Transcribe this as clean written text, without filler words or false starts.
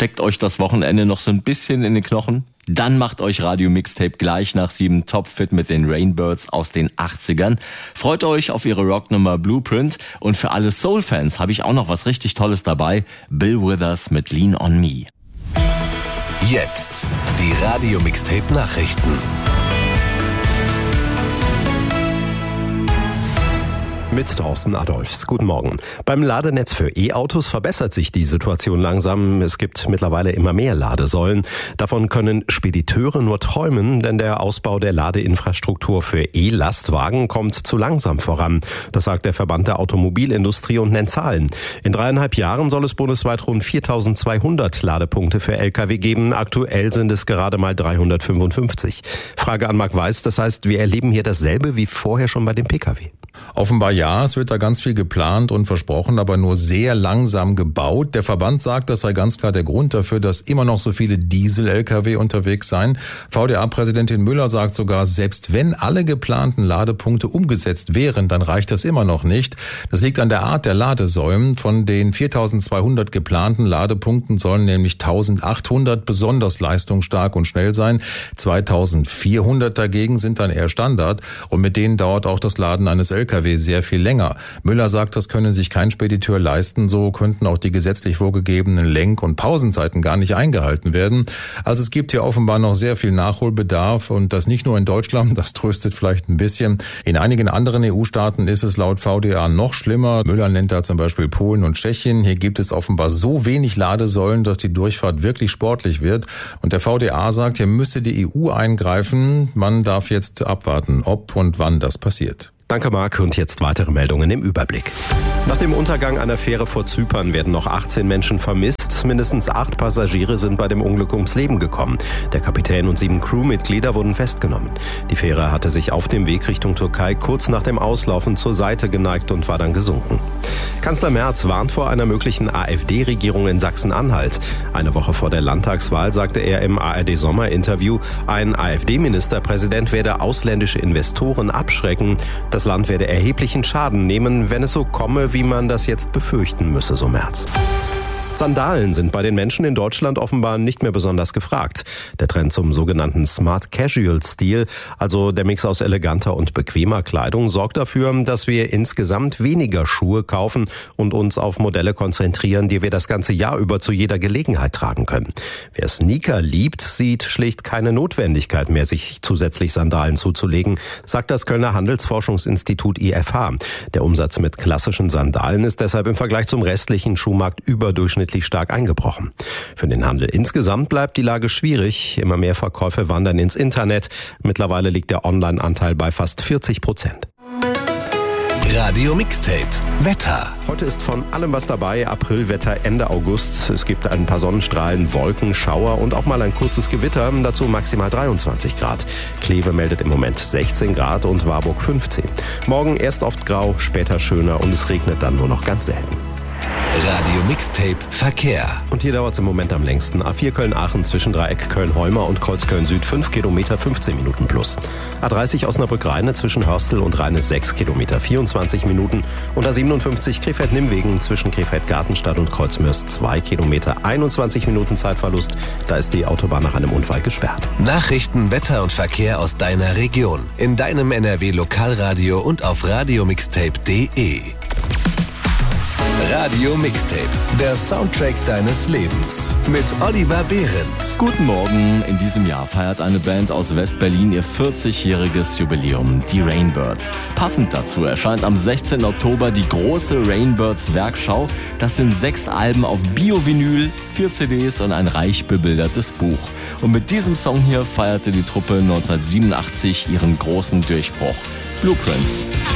Steckt euch das Wochenende noch so ein bisschen in den Knochen? Dann macht euch Radio Mixtape gleich nach 7 topfit mit den Rainbirds aus den 80ern. Freut euch auf ihre Rocknummer Blueprint. Und für alle Soul-Fans habe ich auch noch was richtig Tolles dabei. Bill Withers mit Lean on Me. Jetzt die Radio Mixtape Nachrichten. Mit Thorsten Adolphs. Guten Morgen. Beim Ladenetz für E-Autos verbessert sich die Situation langsam. Es gibt mittlerweile immer mehr Ladesäulen. Davon können Spediteure nur träumen, denn der Ausbau der Ladeinfrastruktur für E-Lastwagen kommt zu langsam voran. Das sagt der Verband der Automobilindustrie und nennt Zahlen. In 3,5 Jahren soll es bundesweit rund 4.200 Ladepunkte für Lkw geben. Aktuell sind es gerade mal 355. Frage an Marc Weiß, das heißt, wir erleben hier dasselbe wie vorher schon bei dem Pkw. Offenbar ja, es wird da ganz viel geplant und versprochen, aber nur sehr langsam gebaut. Der Verband sagt, das sei ganz klar der Grund dafür, dass immer noch so viele Diesel-Lkw unterwegs seien. VDA-Präsidentin Müller sagt sogar, selbst wenn alle geplanten Ladepunkte umgesetzt wären, dann reicht das immer noch nicht. Das liegt an der Art der Ladesäulen. Von den 4.200 geplanten Ladepunkten sollen nämlich 1.800 besonders leistungsstark und schnell sein. 2.400 dagegen sind dann eher Standard und mit denen dauert auch das Laden eines Lkw sehr viel länger. Müller sagt, das könne sich kein Spediteur leisten, so könnten auch die gesetzlich vorgegebenen Lenk- und Pausenzeiten gar nicht eingehalten werden. Also es gibt hier offenbar noch sehr viel Nachholbedarf und das nicht nur in Deutschland, das tröstet vielleicht ein bisschen. In einigen anderen EU-Staaten ist es laut VDA noch schlimmer. Müller nennt da zum Beispiel Polen und Tschechien. Hier gibt es offenbar so wenig Ladesäulen, dass die Durchfahrt wirklich sportlich wird. Und der VDA sagt, hier müsse die EU eingreifen. Man darf jetzt abwarten, ob und wann das passiert. Danke, Marc. Und jetzt weitere Meldungen im Überblick. Nach dem Untergang einer Fähre vor Zypern werden noch 18 Menschen vermisst. Mindestens 8 Passagiere sind bei dem Unglück ums Leben gekommen. Der Kapitän und 7 Crewmitglieder wurden festgenommen. Die Fähre hatte sich auf dem Weg Richtung Türkei kurz nach dem Auslaufen zur Seite geneigt und war dann gesunken. Kanzler Merz warnt vor einer möglichen AfD-Regierung in Sachsen-Anhalt. Eine Woche vor der Landtagswahl sagte er im ARD-Sommer-Interview, ein AfD-Ministerpräsident werde ausländische Investoren abschrecken. Das Land werde erheblichen Schaden nehmen, wenn es so komme, wie man das jetzt befürchten müsse, so Merz. Sandalen sind bei den Menschen in Deutschland offenbar nicht mehr besonders gefragt. Der Trend zum sogenannten Smart Casual Stil, also der Mix aus eleganter und bequemer Kleidung, sorgt dafür, dass wir insgesamt weniger Schuhe kaufen und uns auf Modelle konzentrieren, die wir das ganze Jahr über zu jeder Gelegenheit tragen können. Wer Sneaker liebt, sieht schlicht keine Notwendigkeit mehr, sich zusätzlich Sandalen zuzulegen, sagt das Kölner Handelsforschungsinstitut IFH. Der Umsatz mit klassischen Sandalen ist deshalb im Vergleich zum restlichen Schuhmarkt überdurchschnittlich stark eingebrochen. Für den Handel insgesamt bleibt die Lage schwierig. Immer mehr Verkäufe wandern ins Internet. Mittlerweile liegt der Online-Anteil bei fast 40%. Radio Mixtape Wetter. Heute ist von allem was dabei. Aprilwetter Ende August. Es gibt ein paar Sonnenstrahlen, Wolken, Schauer und auch mal ein kurzes Gewitter. Dazu maximal 23 Grad. Kleve meldet im Moment 16 Grad und Warburg 15. Morgen erst oft grau, später schöner und es regnet dann nur noch ganz selten. Radio Mixtape Verkehr. Und hier dauert es im Moment am längsten. A4 Köln-Aachen zwischen Dreieck Köln-Holmer und Kreuz Köln-Süd 5 Kilometer, 15 Minuten plus. A30 Osnabrück-Rheine zwischen Hörstel und Rheine 6 Kilometer, 24 Minuten. Und A57 Krefeld-Nimwegen zwischen Krefeld-Gartenstadt und Kreuzmörs 2 Kilometer, 21 Minuten Zeitverlust. Da ist die Autobahn nach einem Unfall gesperrt. Nachrichten, Wetter und Verkehr aus deiner Region. In deinem NRW-Lokalradio und auf radiomixtape.de. Radio Mixtape, der Soundtrack deines Lebens mit Oliver Behrendt. Guten Morgen. In diesem Jahr feiert eine Band aus West-Berlin ihr 40-jähriges Jubiläum, die Rainbirds. Passend dazu erscheint am 16. Oktober die große Rainbirds Werkschau. Das sind 6 Alben auf Bio-Vinyl, 4 CDs und ein reich bebildertes Buch. Und mit diesem Song hier feierte die Truppe 1987 ihren großen Durchbruch. Blueprint.